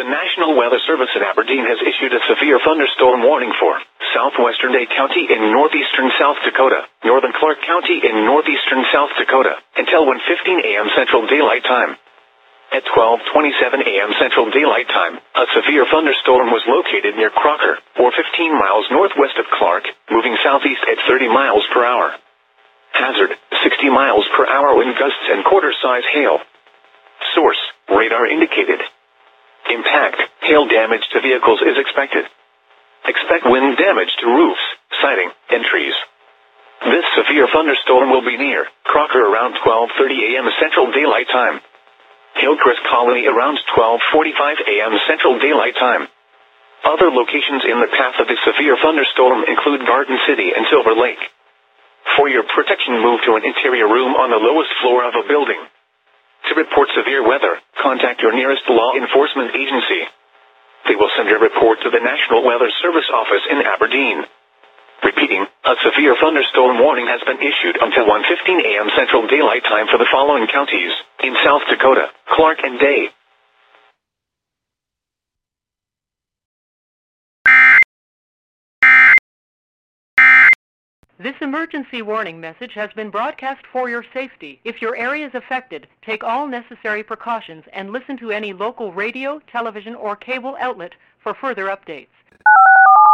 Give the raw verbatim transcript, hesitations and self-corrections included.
National Weather Service in Aberdeen has issued a severe thunderstorm warning for southwestern Day County in northeastern South Dakota, northern Clark County in northeastern South Dakota, until one fifteen a m Central Daylight Time. At twelve twenty-seven a m Central Daylight Time, a severe thunderstorm was located near Crocker, or fifteen miles northwest of Clark, moving southeast at thirty miles per hour. Hazard, sixty miles per hour wind gusts and quarter-size hail. Source, radar indicated. Impact, hail damage to vehicles is expected. Expect wind damage to roofs, siding, and trees. This severe thunderstorm will be near Crocker around twelve thirty a m Central Daylight Time. Hillcrest Colony around twelve forty-five a m Central Daylight Time. Other locations in the path of the severe thunderstorm include Garden City and Silver Lake. For your protection, move to an interior room on the lowest floor of a building. To report severe weather, contact your nearest law enforcement agency. They will send your report to the National Weather Service office in Aberdeen. Repeating, a severe thunderstorm warning has been issued until one fifteen a m Central Daylight Time for the following counties in South Dakota, Clark and Day. This emergency warning message has been broadcast for your safety. If your area is affected, take all necessary precautions and listen to any local radio, television, or cable outlet for further updates.